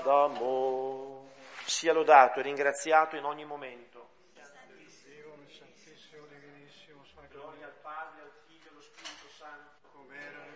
D'amore. Sia lodato e ringraziato in ogni momento. Gloria al Padre, al Figlio e allo Spirito Santo.